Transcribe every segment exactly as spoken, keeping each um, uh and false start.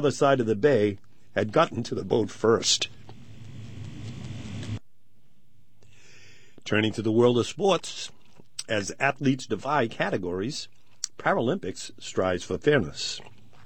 other side of the bay had gotten to the boat first. Turning to the world of sports, as athletes defy categories, Paralympics strives for fairness.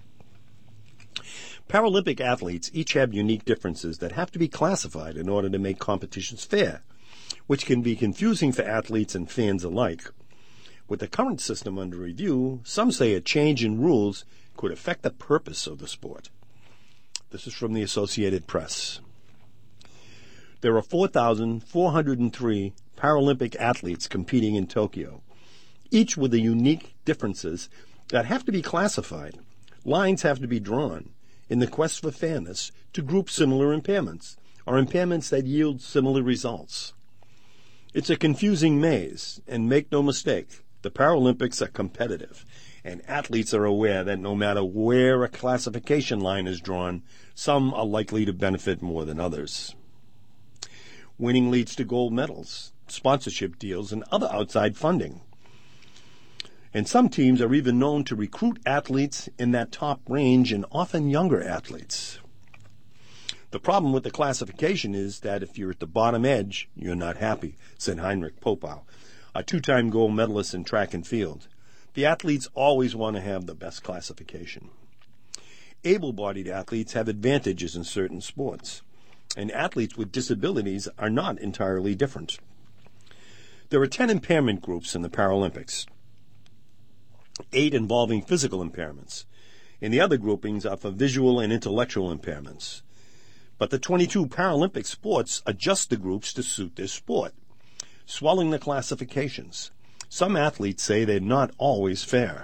Paralympic athletes each have unique differences that have to be classified in order to make competitions fair, which can be confusing for athletes and fans alike. With the current system under review, some say a change in rules could affect the purpose of the sport. This is from the Associated Press. There are four thousand four hundred three Paralympic athletes competing in Tokyo, each with the unique differences that have to be classified. Lines have to be drawn in the quest for fairness to group similar impairments, or impairments that yield similar results. It's a confusing maze, and make no mistake, the Paralympics are competitive, and athletes are aware that no matter where a classification line is drawn, some are likely to benefit more than others. Winning leads to gold medals, sponsorship deals, and other outside funding. And some teams are even known to recruit athletes in that top range, and often younger athletes. The problem with the classification is that if you're at the bottom edge, you're not happy, said Heinrich Popow, a two-time gold medalist in track and field. The athletes always want to have the best classification. Able-bodied athletes have advantages in certain sports, and athletes with disabilities are not entirely different. There are ten impairment groups in the Paralympics, eight involving physical impairments, and the other groupings are for visual and intellectual impairments. But the twenty-two Paralympic sports adjust the groups to suit their sport, swelling the classifications. Some athletes say they're not always fair.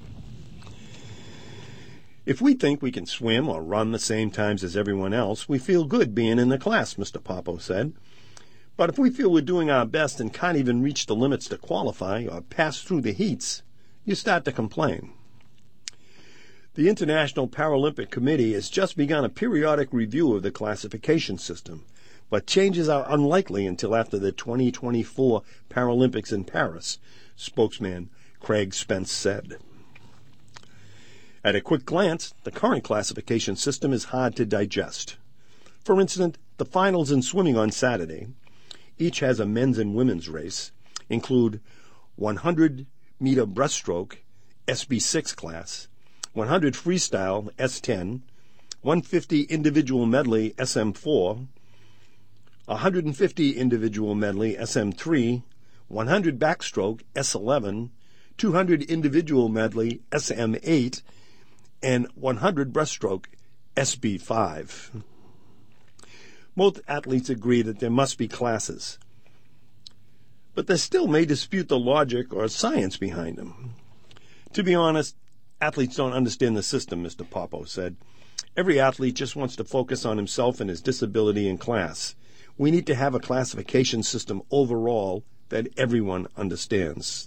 If we think we can swim or run the same times as everyone else, we feel good being in the class, Mister Popow said. But if we feel we're doing our best and can't even reach the limits to qualify or pass through the heats, you start to complain. The International Paralympic Committee has just begun a periodic review of the classification system, but changes are unlikely until after the twenty twenty-four Paralympics in Paris, spokesman Craig Spence said. At a quick glance, the current classification system is hard to digest. For instance, the finals in swimming on Saturday, each has a men's and women's race, include one hundred meter breaststroke, S B six class, one hundred freestyle, S ten, one hundred fifty individual medley, S M four, one hundred fifty individual medley, S M three, one hundred backstroke, S eleven, two hundred individual medley, S M eight, and one hundred breaststroke, S B five. Most athletes agree that there must be classes, but they still may dispute the logic or science behind them. To be honest, athletes don't understand the system, Mister Popow said. Every athlete just wants to focus on himself and his disability in class. We need to have a classification system overall that everyone understands.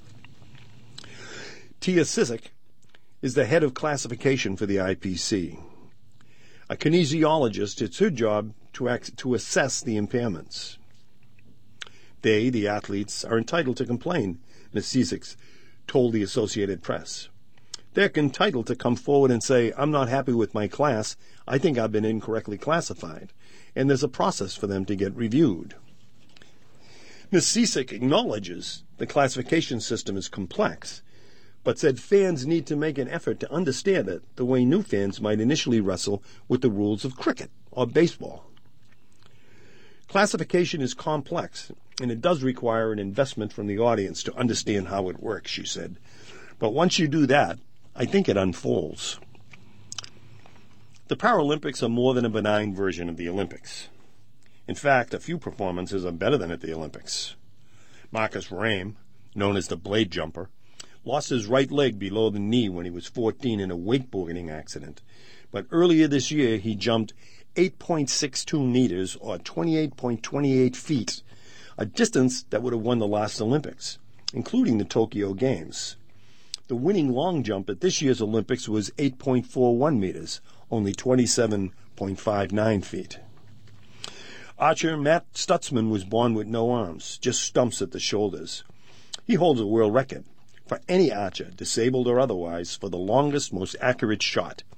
Tia Sisek is the head of classification for the I P C. A kinesiologist, it's her job to, act, to assess the impairments. They, the athletes, are entitled to complain, Miz Sisek told the Associated Press. They're entitled to come forward and say, I'm not happy with my class, I think I've been incorrectly classified, and there's a process for them to get reviewed. Miz Sisek acknowledges the classification system is complex, but said fans need to make an effort to understand it the way new fans might initially wrestle with the rules of cricket or baseball. Classification is complex, and it does require an investment from the audience to understand how it works, she said. But once you do that, I think it unfolds. The Paralympics are more than a benign version of the Olympics. In fact, a few performances are better than at the Olympics. Marcus Rame, known as the blade jumper, lost his right leg below the knee when he was fourteen in a wakeboarding accident. But earlier this year, he jumped eight point six two meters, or twenty-eight point two eight feet, a distance that would have won the last Olympics, including the Tokyo Games. The winning long jump at this year's Olympics was eight point four one meters, only twenty-seven point five nine feet. Archer Matt Stutzman was born with no arms, just stumps at the shoulders. He holds a world record for any archer, disabled or otherwise, for the longest, most accurate shot,